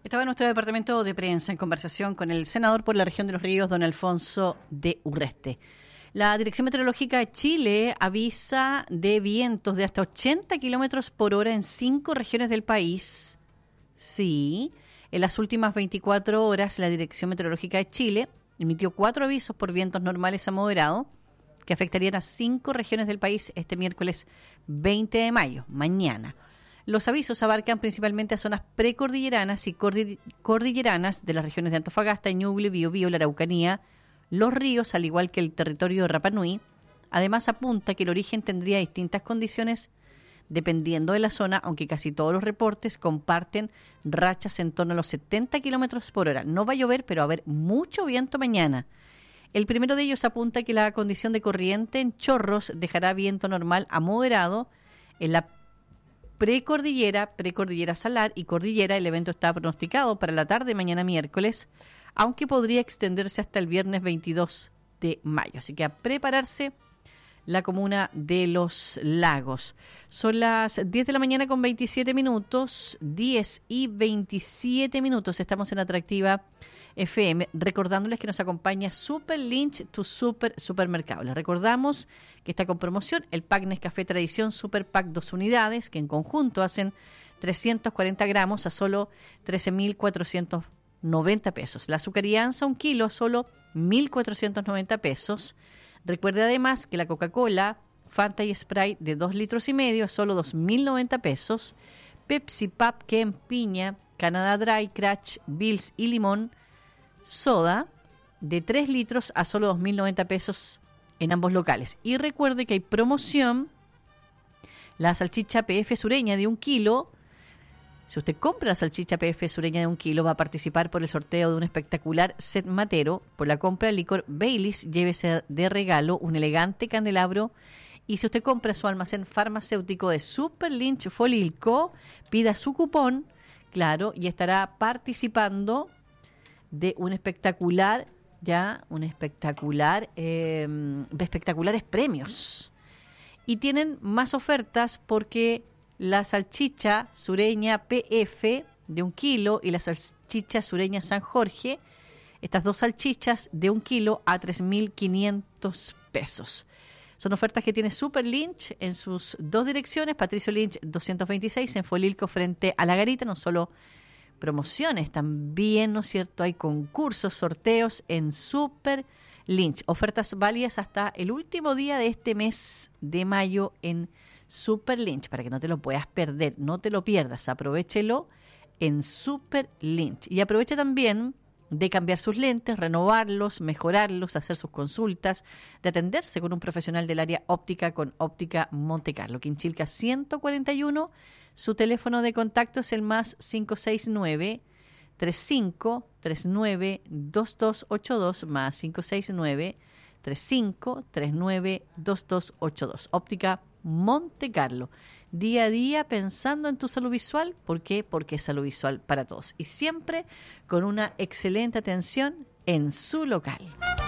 Estaba en nuestro departamento de prensa en conversación con el senador por la región de Los Ríos, don Alfonso de Urreste. La Dirección Meteorológica de Chile avisa de vientos de hasta 80 kilómetros por hora en 5 regiones del país. Sí, en las últimas 24 horas la Dirección Meteorológica de Chile emitió 4 avisos por vientos normales a moderados que afectarían a 5 regiones del país este miércoles 20 de mayo, mañana. Los avisos abarcan principalmente a zonas precordilleranas y cordilleranas de las regiones de Antofagasta, Ñuble, Biobío, la Araucanía, Los Ríos, al igual que el territorio de Rapa Nui. Además, apunta que el origen tendría distintas condiciones dependiendo de la zona, aunque casi todos los reportes comparten rachas en torno a los 70 kilómetros por hora. No va a llover, pero va a haber mucho viento mañana. El primero de ellos apunta que la condición de corriente en chorros dejará viento normal a moderado en la precordillera salar y cordillera. El evento está pronosticado para la tarde mañana miércoles, aunque podría extenderse hasta el viernes 22 de mayo. Así que a prepararse la comuna de Los Lagos. Son las 10 de la mañana con 27 minutos, 10 y 27 minutos. Estamos en Atractiva FM, recordándoles que nos acompaña Super Lynch, tu supermercado. Les recordamos que está con promoción el pack Nescafé Tradición Super Pack 2 unidades, que en conjunto hacen 340 gramos a solo 13.490 pesos. La azucarianza, 1 kilo a solo 1.490 pesos. Recuerde además que la Coca-Cola, Fanta y Sprite de 2,5 litros a solo 2.090 pesos. Pepsi Pap, Ken, Piña, Canada Dry, Crash, Bills y Limón Soda de 3 litros a solo 2.090 pesos en ambos locales. Y recuerde que hay promoción, la salchicha PF sureña de 1 kilo. Si usted compra la salchicha PF sureña de 1 kilo, va a participar por el sorteo de un espectacular set matero. Por la compra de licor Baileys, llévese de regalo un elegante candelabro. Y si usted compra su almacén farmacéutico de Super Lynch Folilco, pida su cupón, claro, y estará participando de un espectacular, espectaculares premios. Y tienen más ofertas porque la salchicha sureña PF de 1 kilo y la salchicha sureña San Jorge, estas dos salchichas de 1 kilo a 3.500 pesos. Son ofertas que tiene Super Lynch en sus dos direcciones, Patricio Lynch 226 en Folilco frente a La Garita. No solo promociones, también, ¿no es cierto?, hay concursos, sorteos en Super Lynch. Ofertas válidas hasta el último día de este mes de mayo en Super Lynch, para que no te lo puedas perder, no te lo pierdas, aprovéchelo en Super Lynch. Y aprovecha también de cambiar sus lentes, renovarlos, mejorarlos, hacer sus consultas, de atenderse con un profesional del área óptica con Óptica Monte Carlo. Quinchilca 141, su teléfono de contacto es el más 569 3539 2282 más 569 3539 2282. Óptica Monte Carlo. Día a día pensando en tu salud visual. ¿Por qué? Porque es salud visual para todos. Y siempre con una excelente atención en su local.